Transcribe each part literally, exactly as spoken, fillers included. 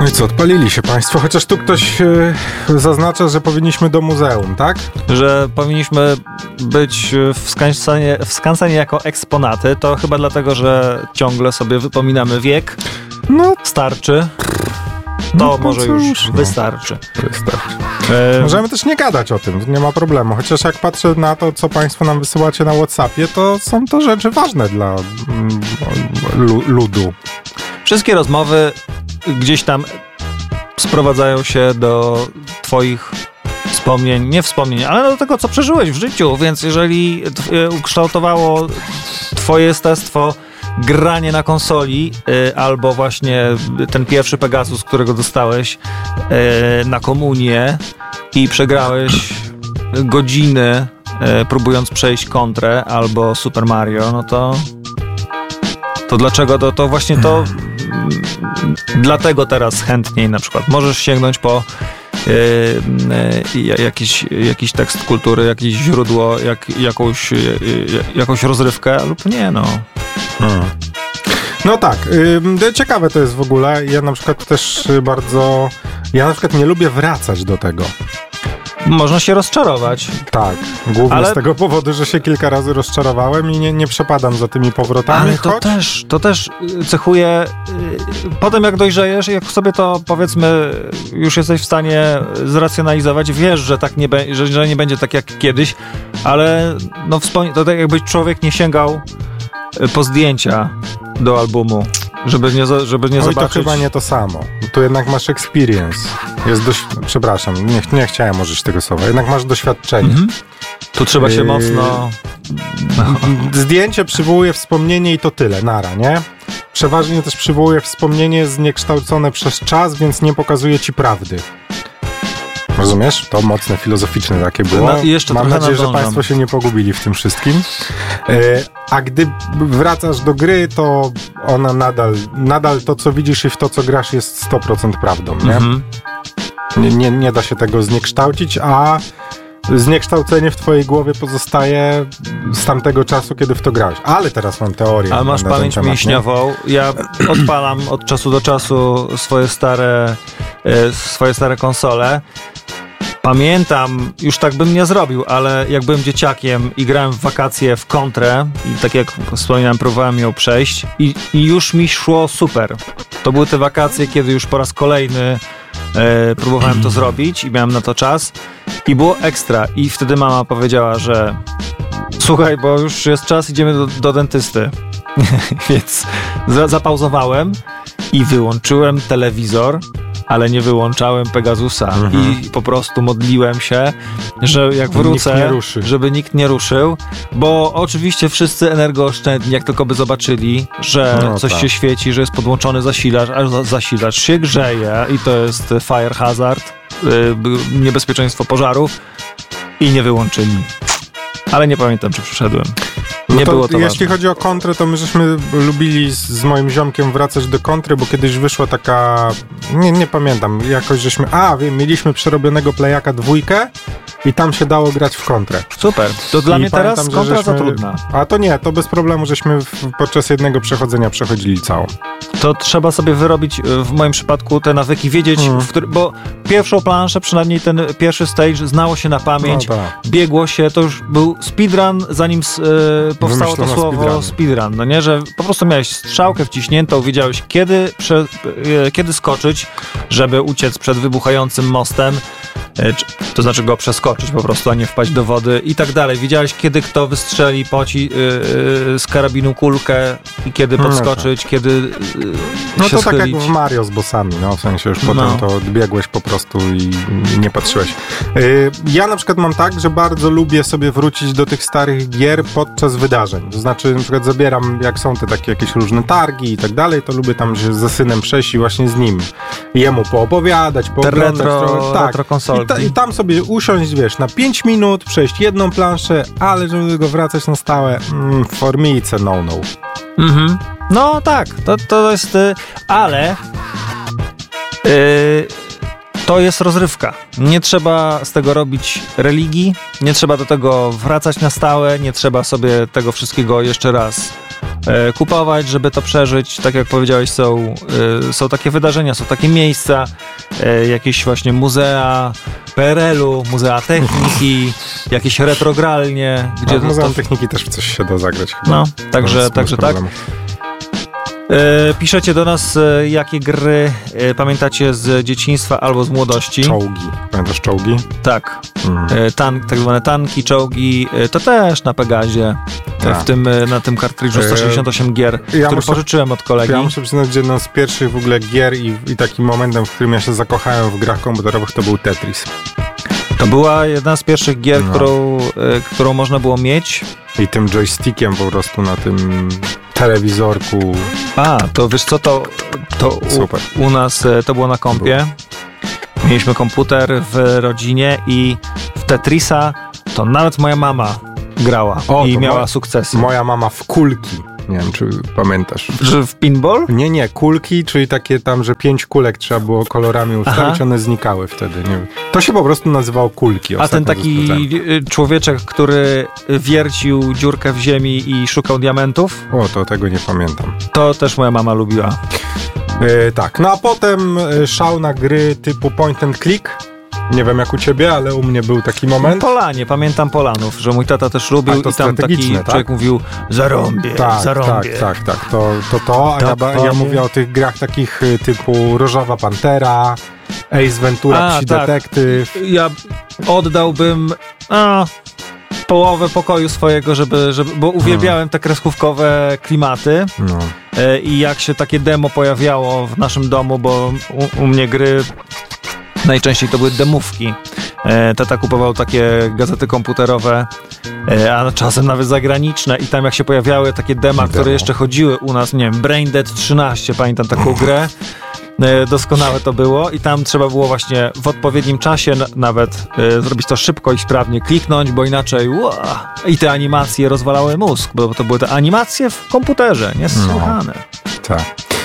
No i co, odpalili się państwo, chociaż tu ktoś yy, zaznacza, że powinniśmy do muzeum, tak? Że powinniśmy być w Skansenie, w Skansenie jako eksponaty, to chyba dlatego, że ciągle sobie wypominamy wiek. No, starczy. To no, może cóż, już no. wystarczy. Wystarczy. E... Możemy też nie gadać o tym, nie ma problemu. Chociaż jak patrzę na to, co państwo nam wysyłacie na WhatsAppie, to są to rzeczy ważne dla mm, ludu. Wszystkie rozmowy gdzieś tam sprowadzają się do twoich wspomnień, nie wspomnień, ale do tego, co przeżyłeś w życiu, więc jeżeli ukształtowało twoje jestestwo granie na konsoli y, albo właśnie ten pierwszy Pegasus, którego dostałeś y, na komunię i przegrałeś godziny y, próbując przejść kontrę albo Super Mario, no to to dlaczego? To, to właśnie to y, dlatego teraz chętniej na przykład możesz sięgnąć po y, y, jakiś, jakiś tekst kultury, jakieś źródło, jak, jakąś, y, y, jakąś rozrywkę lub nie, no. Hmm. No tak, yy, ciekawe to jest w ogóle. Ja na przykład też bardzo... Ja na przykład nie lubię wracać do tego. Można się rozczarować. Tak, głównie ale... z tego powodu, że się kilka razy rozczarowałem i nie, nie przepadam za tymi powrotami. Ale to, choć... też, to też cechuje... Yy, potem jak dojrzejesz, jak sobie to powiedzmy już jesteś w stanie zracjonalizować, wiesz, że tak nie, be- że, że nie będzie tak jak kiedyś, ale no wspom- to tak jakby człowiek nie sięgał po zdjęcia do albumu, żeby nie, żeby nie Oj, zobaczyć... to chyba nie to samo. Tu jednak masz experience. Jest dość... Przepraszam, nie, nie chciałem użyć tego słowa. Jednak masz doświadczenie. Mhm. Tu trzeba się yy... mocno... Zdjęcie przywołuje wspomnienie i to tyle, nara, nie? Przeważnie też przywołuje wspomnienie zniekształcone przez czas, więc nie pokazuje ci prawdy. Rozumiesz? To mocne, filozoficzne takie było. No, jeszcze Mam nadzieję, że państwo się nie pogubili w tym wszystkim. Yy, a gdy wracasz do gry, to ona nadal, nadal to, co widzisz i w to, co grasz, jest sto procent prawdą, nie? Mm-hmm. Nie, nie? Nie da się tego zniekształcić, a zniekształcenie w twojej głowie pozostaje z tamtego czasu, kiedy w to grałeś. Ale teraz mam teorię. Ale masz pamięć mięśniową. Ja odpalam od czasu do czasu swoje stare, swoje stare konsole. Pamiętam, już tak bym nie zrobił, ale jak byłem dzieciakiem i grałem w wakacje w kontrę i tak jak wspominałem, próbowałem ją przejść i, i już mi szło super. To były te wakacje, kiedy już po raz kolejny e, próbowałem to zrobić i miałem na to czas i było ekstra. I wtedy mama powiedziała, że słuchaj, bo już jest czas, idziemy do, do dentysty. Więc za, zapauzowałem i wyłączyłem telewizor, ale nie wyłączałem Pegasusa mhm. i po prostu modliłem się, że jak wrócę, nikt żeby nikt nie ruszył, bo oczywiście wszyscy energooszczędni, jak tylko by zobaczyli, że no, coś tak. się świeci, że jest podłączony zasilacz, a zasilacz się grzeje i to jest fire hazard, yy, niebezpieczeństwo pożarów i nie wyłączyli. Ale nie pamiętam, czy przyszedłem. Nie no to, było to jeśli ważne. chodzi o kontrę, to my żeśmy lubili z, z moim ziomkiem wracać do kontry, bo kiedyś wyszła taka, nie, nie pamiętam, jakoś żeśmy, a wiem, mieliśmy przerobionego playaka dwójkę i tam się dało grać w kontrę. Super, to dla I mnie teraz kontra żeśmy, za trudna. A to nie, to bez problemu, żeśmy w, podczas jednego przechodzenia przechodzili całą. To trzeba sobie wyrobić w moim przypadku te nawyki, wiedzieć, hmm. w który, bo pierwszą planszę, przynajmniej ten pierwszy stage znało się na pamięć, no tak. biegło się, to już był speedrun, zanim yy, powstało to słowo speedrun. speedrun, no nie, że po prostu miałeś strzałkę wciśniętą, wiedziałeś kiedy, prze, yy, kiedy skoczyć, żeby uciec przed wybuchającym mostem, yy, to znaczy go przeskoczyć po prostu, a nie wpaść do wody i tak dalej. Wiedziałeś, kiedy kto wystrzeli poci yy, yy, z karabinu kulkę i kiedy podskoczyć, no tak. kiedy yy, No się to schylić. tak jak w Mario z bossami, no w sensie już potem no. to odbiegłeś po prostu i nie patrzyłeś. Yy, ja na przykład mam tak, że bardzo lubię sobie wrócić do tych starych gier podczas wydarzeń. To znaczy na przykład zabieram, jak są te takie jakieś różne targi i tak dalej, to lubię tam się ze synem przejść i właśnie z nim jemu poopowiadać, pooglądać. Retro, tak. retro konsolki. I, ta, I tam sobie usiąść, wiesz, na pięć minut, przejść jedną planszę, ale żeby do tego wracać na stałe, mm, for me it's a no-no. Mhm. No tak, to, to jest, ale yy, to jest rozrywka. Nie trzeba z tego robić religii, nie trzeba do tego wracać na stałe, nie trzeba sobie tego wszystkiego jeszcze raz e, kupować, żeby to przeżyć. Tak jak powiedziałeś, są, e, są takie wydarzenia, są takie miejsca, e, jakieś właśnie muzea P R L-u, muzea techniki, jakieś retrogralnie. Gdzie A w to, Muzeum to... Techniki też w coś się da zagrać chyba. No, także, Bez- także bez tak. problemu. E, piszecie do nas, e, jakie gry e, pamiętacie z dzieciństwa albo z młodości. Czołgi. Pamiętasz czołgi? Tak. Mhm. E, tank, tak zwane tanki, czołgi, e, to też na Pegazie. E, Tak. w tym, e, na tym kartridżu sto sześćdziesiąt osiem gier, który muszę- pożyczyłem od kolegi. Ja muszę przyznać, że jedną z pierwszych w ogóle gier i, i takim momentem, w którym ja się zakochałem w grach komputerowych, to był Tetris. To była jedna z pierwszych gier, No. którą, e, którą można było mieć. I tym joystickiem po prostu na tym telewizorku. A, to wiesz co, to, to Super. u, u nas e, to było na kompie. Mieliśmy komputer w rodzinie i w Tetrisa to nawet moja mama grała O, i to miała moja- sukcesy. Moja mama w kulki. Nie wiem, czy pamiętasz. Że w pinball? Nie, nie, kulki, czyli takie tam, że pięć kulek trzeba było kolorami ustawić, Aha. one znikały wtedy. Nie wiem. To się po prostu nazywało kulki. A ten Ostatnio taki sprawdzałem. y, człowieczek, który wiercił dziurkę w ziemi i szukał diamentów, O, to tego nie pamiętam. to też moja mama lubiła. Yy, tak, no a potem yy, szał na gry typu point and click. Nie wiem jak u ciebie, ale u mnie był taki moment. Polanie, pamiętam Polanów, że mój tata też lubił A, to i tam taki strategiczne, tak? człowiek mówił zarąbię, Tak, zarąbię. tak, tak, tak, to to, to. a ja, ba- ja Dokładnie. mówię o tych grach takich y, typu Różowa Pantera, Ace Ventura, A, Psi tak. Detektyw. Ja oddałbym a, połowę pokoju swojego, żeby, żeby bo uwielbiałem te kreskówkowe klimaty. No. E, I jak się takie demo pojawiało w naszym domu, bo u, u mnie gry najczęściej to były demówki. E, tata kupował takie gazety komputerowe, e, a czasem nawet zagraniczne i tam jak się pojawiały takie dema, Demo. które jeszcze chodziły u nas, nie wiem, Braindead trzynaście, pamiętam taką grę. E, Doskonałe to było i tam trzeba było właśnie w odpowiednim czasie n- nawet e, zrobić to szybko i sprawnie, kliknąć, bo inaczej ua, i te animacje rozwalały mózg, bo to były te animacje w komputerze, niesłychane. Tak.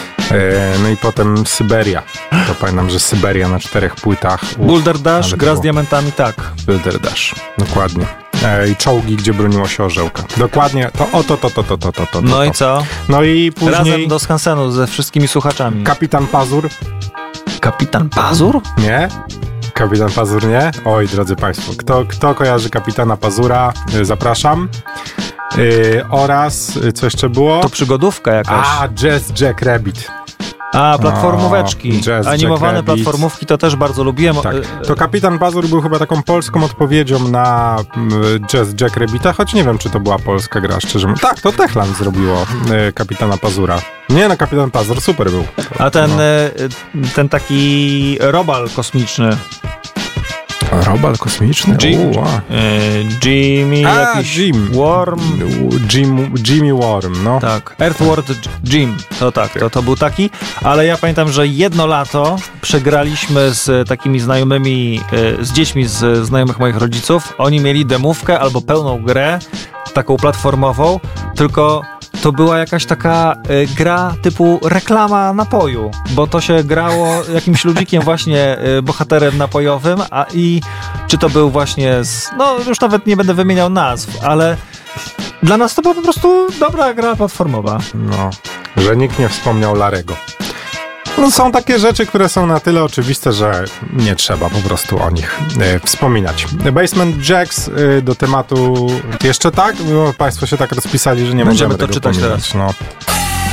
E, No i potem Syberia. To pamiętam, że Syberia na czterech płytach. Uf, Boulder Dash, ale gra z było. diamentami, tak. Boulder Dash. Dokładnie. E, I czołgi, gdzie broniło się orzełka. Dokładnie. To o to, to, to, to, to, to, to. No to. i co? No i później Razem do skansenu ze wszystkimi słuchaczami. Kapitan Pazur. Kapitan Pazur? Nie? Kapitan Pazur nie? Oj, drodzy Państwo, kto, kto kojarzy Kapitana Pazura? Y, Zapraszam. Y, oraz, y, co jeszcze było? To przygodówka jakaś. A, Jazz Jack Rabbit. A, platformóweczki. O, Jazz Animowane Jack Rabbit. platformówki to też bardzo lubiłem. Tak. E, To Kapitan Pazur był chyba taką polską odpowiedzią na y, Jazz Jack Rabbita, choć nie wiem, czy to była polska gra, szczerze mówiąc. Tak, to Techland zrobiło y, Kapitana Pazura. Nie, no Kapitan Pazur super był. A ten, No. e, ten taki robal kosmiczny. Robal kosmiczny? Jim, U, wow. e, Jimmy A, jakiś Jim. Worm. Jim, Jimmy Worm, no. Tak, Earthworld Jim, to tak, to, to był taki, ale ja pamiętam, że jedno lato przegraliśmy z takimi znajomymi, e, z dziećmi z znajomych moich rodziców, oni mieli demówkę albo pełną grę, taką platformową, tylko to była jakaś taka e, gra typu reklama napoju, bo to się grało jakimś ludzikiem właśnie, e, bohaterem napojowym, a i czy to był właśnie z, no już nawet nie będę wymieniał nazw, ale dla nas to była po prostu dobra gra platformowa. No, że nikt nie wspomniał Larego. No, są takie rzeczy, które są na tyle oczywiste, że nie trzeba po prostu o nich e, wspominać. Basement Jacks e, do tematu jeszcze tak? Bo Państwo się tak rozpisali, że nie Będziemy możemy to tego czytać pominąć. No.